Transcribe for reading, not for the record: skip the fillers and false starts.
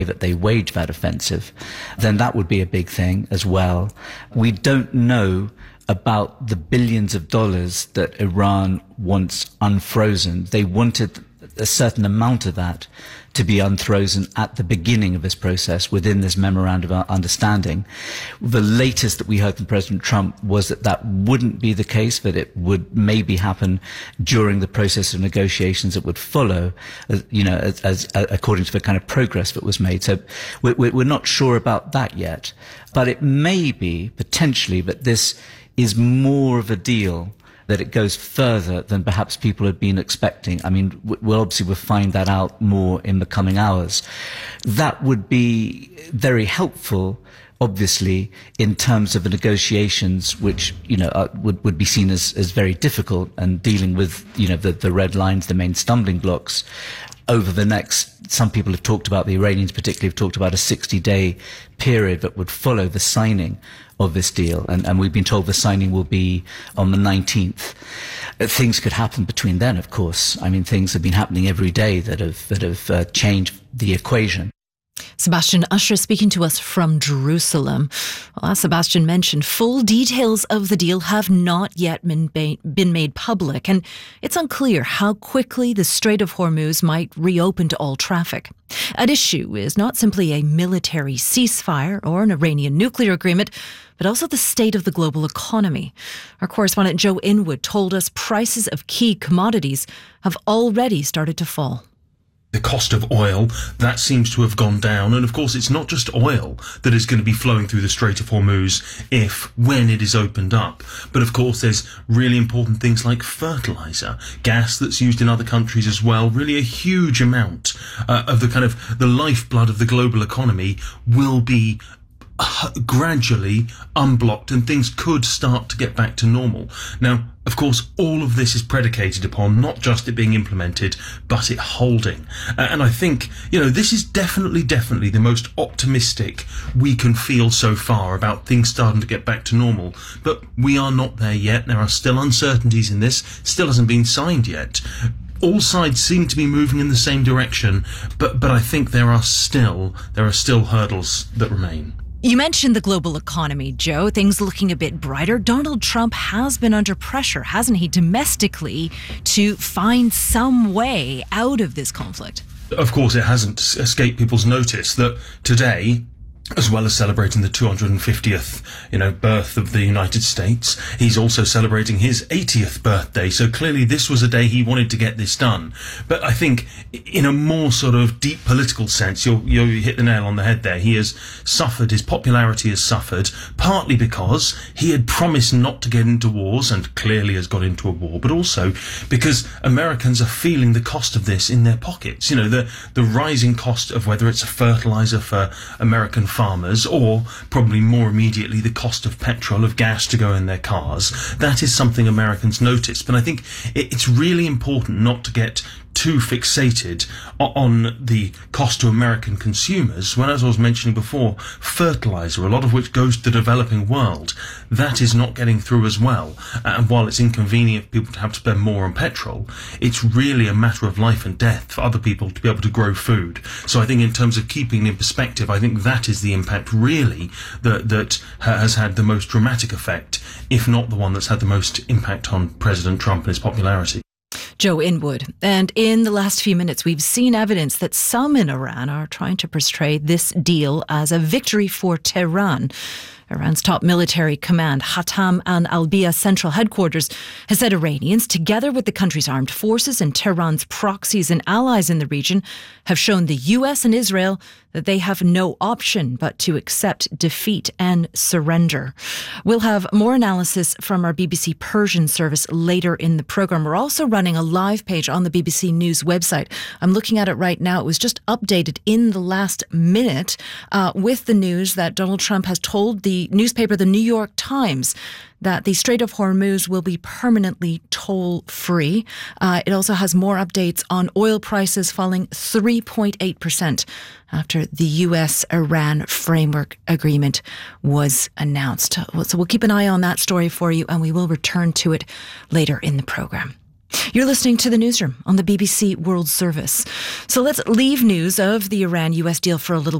that they wage that offensive, then that would be a big thing as well. We don't know about the billions of dollars that Iran wants unfrozen. They wanted a certain amount of that to be unfrozen at the beginning of this process within this memorandum of understanding. The latest that we heard from President Trump was that that wouldn't be the case, that it would maybe happen during the process of negotiations that would follow, as according to the kind of progress that was made. So we're not sure about that yet, but it may be potentially that this is more of a deal, that it goes further than perhaps people had been expecting. I mean, we'll find that out more in the coming hours. That would be very helpful, obviously, in terms of the negotiations, which, would be seen as very difficult, and dealing with, the red lines, the main stumbling blocks over the next, some people have talked about, the Iranians particularly have talked about a 60-day period that would follow the signing of this deal. And we've been told the signing will be on the 19th. Things could happen between then, of course. I mean, things have been happening every day that have changed the equation. Sebastian Usher speaking to us from Jerusalem. Well, as Sebastian mentioned, full details of the deal have not yet been made public, and it's unclear how quickly the Strait of Hormuz might reopen to all traffic. At issue is not simply a military ceasefire or an Iranian nuclear agreement, but also the state of the global economy. Our correspondent Joe Inwood told us prices of key commodities have already started to fall. The cost of oil, that seems to have gone down. And of course, it's not just oil that is going to be flowing through the Strait of Hormuz when it is opened up. But of course, there's really important things like fertilizer, gas that's used in other countries as well. Really a huge amount of the lifeblood of the global economy will be gradually unblocked, and things could start to get back to normal. Now, of course, all of this is predicated upon not just it being implemented, but it holding. And I think, this is definitely the most optimistic we can feel so far about things starting to get back to normal. But we are not there yet. There are still uncertainties in this. Still hasn't been signed yet. All sides seem to be moving in the same direction, but I think there are still hurdles that remain. You mentioned the global economy, Joe. Things looking a bit brighter. Donald Trump has been under pressure, hasn't he, domestically, to find some way out of this conflict? Of course, it hasn't escaped people's notice that today, as well as celebrating the 250th, birth of the United States, he's also celebrating his 80th birthday. So clearly this was a day he wanted to get this done. But I think in a more sort of deep political sense, you hit the nail on the head there. He has suffered, his popularity has suffered, partly because he had promised not to get into wars and clearly has got into a war, but also because Americans are feeling the cost of this in their pockets. The rising cost of whether it's a fertilizer for American farmers, or probably more immediately the cost of petrol, of gas to go in their cars. That is something Americans notice. But I think it's really important not to get too fixated on the cost to American consumers, when, as I was mentioning before, fertilizer, a lot of which goes to the developing world, that is not getting through as well. And while it's inconvenient for people to have to spend more on petrol, it's really a matter of life and death for other people to be able to grow food. So I think in terms of keeping it in perspective, I think that is the impact really that has had the most dramatic effect, if not the one that's had the most impact on President Trump and his popularity. Joe Inwood. And in the last few minutes, we've seen evidence that some in Iran are trying to portray this deal as a victory for Tehran. Iran's top military command, Hatam and Al-Bia Central Headquarters, has said Iranians, together with the country's armed forces and Tehran's proxies and allies in the region, have shown the US and Israel that they have no option but to accept defeat and surrender. We'll have more analysis from our BBC Persian service later in the programme. We're also running a live page on the BBC News website. I'm looking at it right now. It was just updated in the last minute with the news that Donald Trump has told the newspaper, The New York Times, that the Strait of Hormuz will be permanently toll-free. It also has more updates on oil prices falling 3.8% after the US-Iran framework agreement was announced. So we'll keep an eye on that story for you, and we will return to it later in the programme. You're listening to The Newsroom on the BBC World Service. So let's leave news of the Iran-US deal for a little